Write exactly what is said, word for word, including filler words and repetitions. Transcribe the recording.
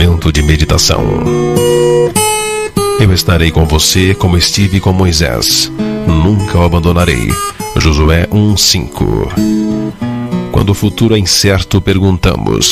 momento de meditação. Eu estarei com você como estive com Moisés. Nunca o abandonarei. Josué um, cinco. Quando o futuro é incerto, perguntamos: